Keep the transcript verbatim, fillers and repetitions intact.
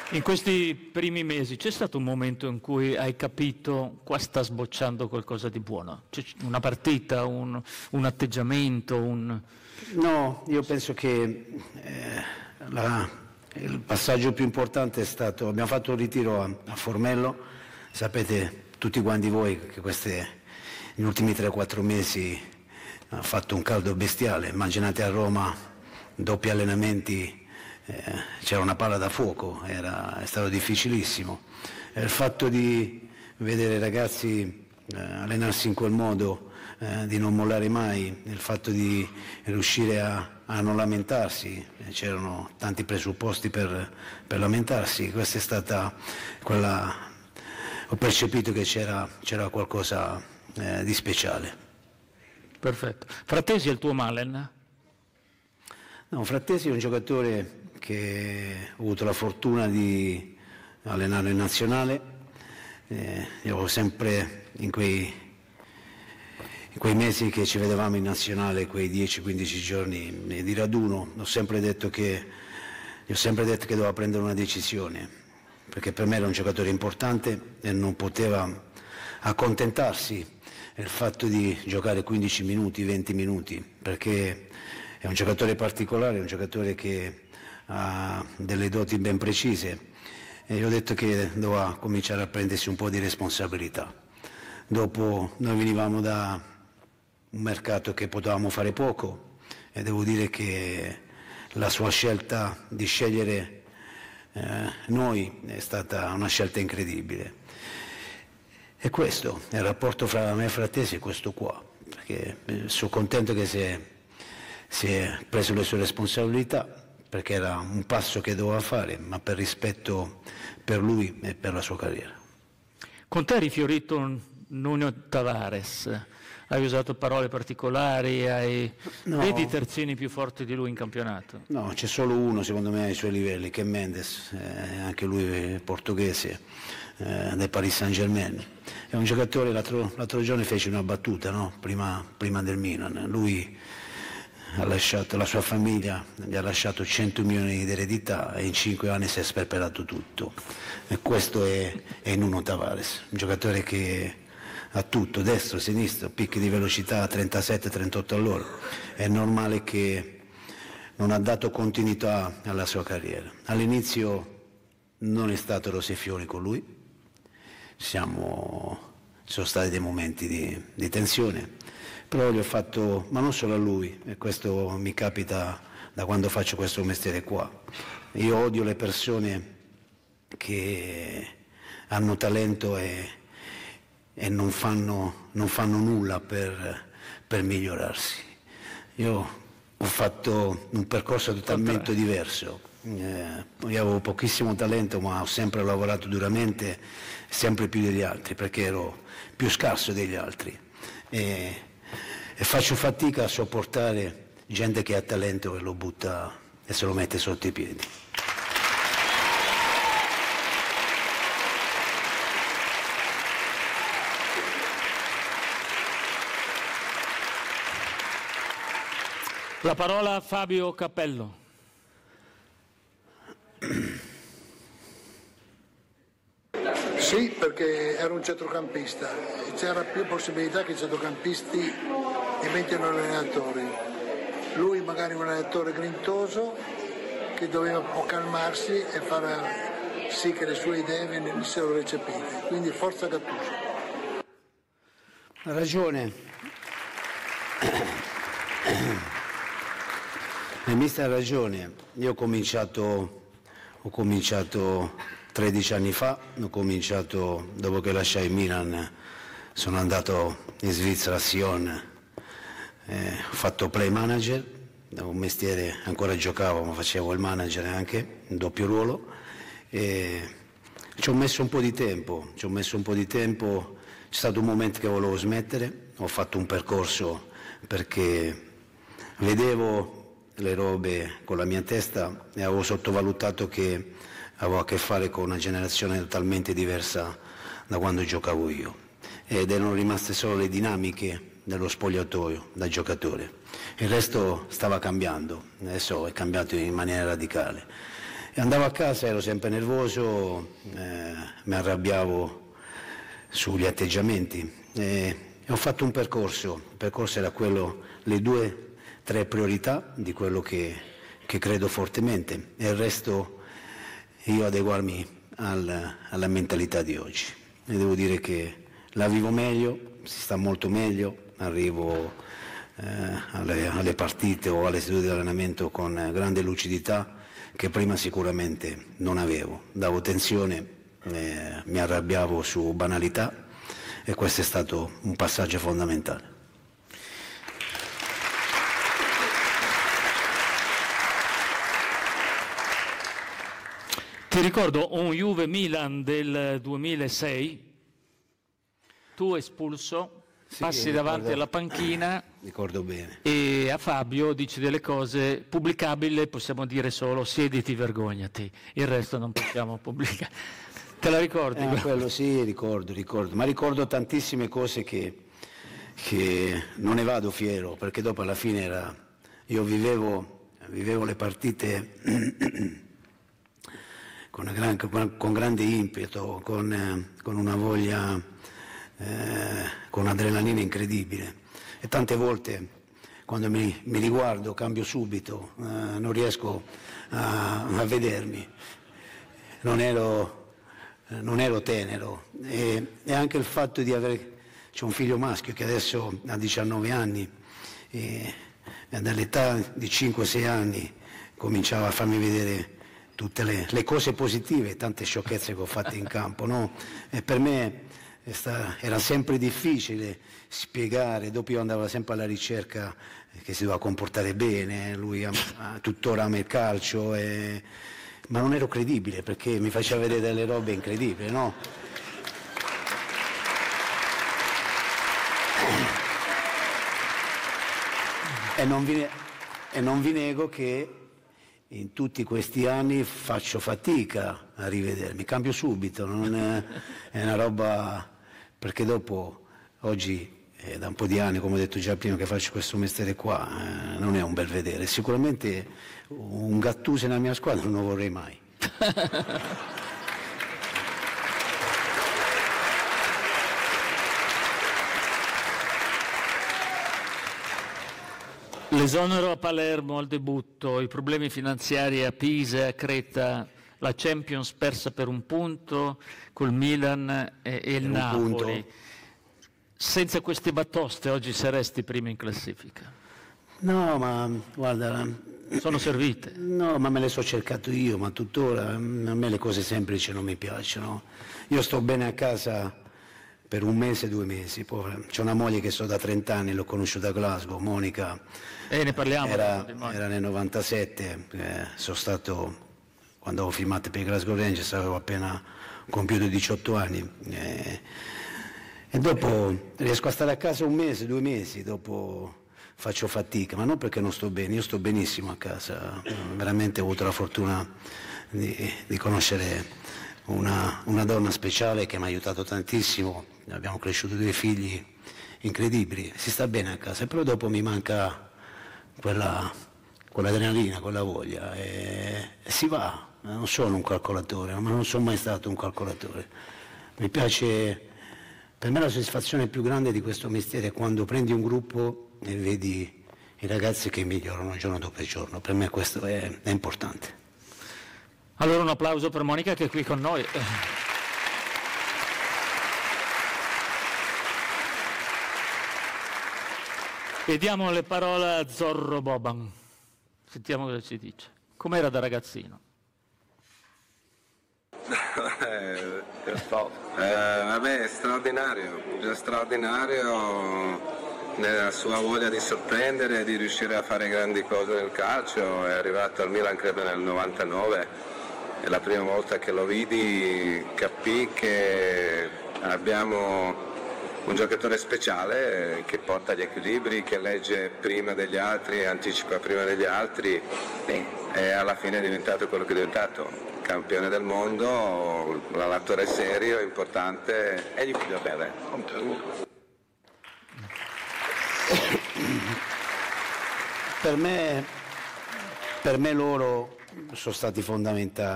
In questi primi mesi c'è stato un momento in cui hai capito qua sta sbocciando qualcosa di buono? C'è una partita, un, un atteggiamento, un... No, io penso che eh, la, il passaggio più importante è stato, abbiamo fatto un ritiro a, a Formello, sapete tutti quanti voi che queste, negli ultimi tre quattro mesi ha fatto un caldo bestiale, immaginate a Roma doppi allenamenti. Eh, c'era una palla da fuoco, era, è stato difficilissimo. E il fatto di vedere i ragazzi eh, allenarsi in quel modo, eh, di non mollare mai, il fatto di riuscire a, a non lamentarsi, eh, c'erano tanti presupposti per, per lamentarsi, questa è stata quella, ho percepito che c'era, c'era qualcosa eh, di speciale. Perfetto. Frattesi è il tuo Malen? No, Frattesi è un giocatore che ho avuto la fortuna di allenare in nazionale, eh, io avevo sempre in quei, in quei mesi che ci vedevamo in nazionale, quei dieci quindici giorni di raduno, ho sempre detto che, gli ho sempre detto che doveva prendere una decisione, perché per me era un giocatore importante e non poteva accontentarsi del fatto di giocare quindici minuti, venti minuti, perché è un giocatore particolare, è un giocatore che ha delle doti ben precise e io ho detto che doveva cominciare a prendersi un po' di responsabilità. Dopo noi venivamo da un mercato che potevamo fare poco e devo dire che la sua scelta di scegliere eh, noi è stata una scelta incredibile. E questo, il rapporto fra me e Frattesi è questo qua, perché sono contento che si è, si è preso le sue responsabilità, perché era un passo che doveva fare, ma per rispetto per lui e per la sua carriera. Con te è rifiorito Nuno Tavares, hai usato parole particolari, hai... No. Vedi i terzini più forti di lui in campionato? No, c'è solo uno secondo me ai suoi livelli, che è Mendes, eh, anche lui è portoghese, eh, del Paris Saint-Germain. È un giocatore, l'altro, l'altro giorno fece una battuta, no? prima, prima del Milan, lui ha lasciato, la sua famiglia gli ha lasciato cento milioni di eredità e in cinque anni si è sperperato tutto. E questo è, è Nuno Tavares, un giocatore che ha tutto, destro, sinistro, picchi di velocità trentasette trentotto all'ora. È normale che non ha dato continuità alla sua carriera. All'inizio non è stato rose e fiori con lui, Siamo, ci sono stati dei momenti di, di tensione, però gli ho fatto, ma non solo a lui, e questo mi capita da quando faccio questo mestiere qua. Io odio le persone che hanno talento e, e non, fanno, non fanno nulla per, per migliorarsi. Io ho fatto un percorso totalmente diverso. Eh, io avevo pochissimo talento, ma ho sempre lavorato duramente, sempre più degli altri, perché ero più scarso degli altri. E, e faccio fatica a sopportare gente che ha talento e lo butta e se lo mette sotto i piedi. La parola a Fabio Capello. Sì, perché era un centrocampista, c'era più possibilità che i centrocampisti diventino allenatori. Lui magari un allenatore grintoso che doveva un po' calmarsi e fare sì che le sue idee venissero recepite. Quindi forza Gattuso. Ha ragione. Il mister ha ragione. Io ho cominciato, ho cominciato tredici anni fa, ho cominciato dopo che lasciai Milan, sono andato in Svizzera a Sion, eh, ho fatto play manager, un mestiere, ancora giocavo ma facevo il manager anche, un doppio ruolo, e ci ho messo un po' di tempo, ci ho messo un po' di tempo, c'è stato un momento che volevo smettere, ho fatto un percorso perché vedevo le robe con la mia testa e avevo sottovalutato che avevo a che fare con una generazione totalmente diversa da quando giocavo io ed erano rimaste solo le dinamiche dello spogliatoio da giocatore. Il resto stava cambiando, adesso è cambiato in maniera radicale E andavo a casa, ero sempre nervoso, eh, mi arrabbiavo sugli atteggiamenti e, e ho fatto un percorso, il percorso era quello, le due, tre priorità di quello che, che credo fortemente e il resto io adeguarmi al, alla mentalità di oggi. E devo dire che la vivo meglio, si sta molto meglio, arrivo eh, alle, alle partite o alle sedute di allenamento con grande lucidità che prima sicuramente non avevo. Davo tensione, eh, mi arrabbiavo su banalità e questo è stato un passaggio fondamentale. Ti ricordo un Juve-Milan del duemilasei, tu espulso, sì, passi davanti ricordo, alla panchina ricordo bene. E a Fabio dici delle cose pubblicabili, possiamo dire solo siediti, vergognati, il resto non possiamo pubblicare. Te la ricordi? Eh, quello sì, ricordo, ricordo, ma ricordo tantissime cose che, che non ne vado fiero, perché dopo alla fine era, io vivevo, vivevo le partite con, gran, con, con grande impeto, con, eh, con una voglia, eh, con adrenalina incredibile e tante volte quando mi, mi riguardo cambio subito, eh, non riesco a, a vedermi, non ero, eh, non ero tenero e, e anche il fatto di avere, c'è un figlio maschio che adesso ha diciannove anni e, e dall'età di cinque sei anni cominciava a farmi vedere tutte le, le cose positive, tante sciocchezze che ho fatto in campo, no? E per me sta, era sempre difficile spiegare, dopo io andavo sempre alla ricerca che si doveva comportare bene, lui a, a, tuttora ama il calcio, e, ma non ero credibile perché mi faceva vedere delle robe incredibili, no? E non vi, e non vi nego che in tutti questi anni faccio fatica a rivedermi, cambio subito, non è, è una roba, perché dopo, oggi, è da un po' di anni, come ho detto già prima, che faccio questo mestiere qua, eh, non è un bel vedere, sicuramente un Gattuso nella mia squadra non lo vorrei mai. L'esonero a Palermo al debutto, i problemi finanziari a Pisa e a Creta, la Champions persa per un punto col Milan e, e il Napoli. Punto. Senza queste batoste oggi saresti prima in classifica? No, ma guarda... Sono servite? No, ma me le so cercato io, ma tuttora a me le cose semplici non mi piacciono. Io sto bene a casa per un mese, due mesi, poi c'ho una moglie che sto da trenta anni, l'ho conosciuta a Glasgow, Monica, eh, ne parliamo, era, era nel novantasette, eh, sono stato, quando ho firmato per i Glasgow Rangers avevo appena compiuto diciotto anni, eh, e dopo riesco a stare a casa un mese, due mesi, dopo faccio fatica, ma non perché non sto bene, io sto benissimo a casa, veramente ho avuto la fortuna di, di conoscere Una, una donna speciale che mi ha aiutato tantissimo, abbiamo cresciuto due figli incredibili, si sta bene a casa, però dopo mi manca quella, quell'adrenalina, quella voglia e, e si va, non sono un calcolatore, ma non sono mai stato un calcolatore, mi piace, per me la soddisfazione più grande di questo mestiere è quando prendi un gruppo e vedi i ragazzi che migliorano giorno dopo giorno, per me questo è, è importante. Allora un applauso per Monica che è qui con noi. E diamo le parole a Zorro Boban. Sentiamo cosa ci dice. Com'era da ragazzino? eh, vabbè, straordinario, straordinario nella sua voglia di sorprendere, di riuscire a fare grandi cose nel calcio. È arrivato al Milan credo nel novantanove. E la prima volta che lo vidi capì che abbiamo un giocatore speciale che porta gli equilibri, che legge prima degli altri, anticipa prima degli altri e alla fine è diventato quello che è diventato, campione del mondo, l'attore serio, importante e gli piace bene. Per me, per me loro sono stati fondamentali.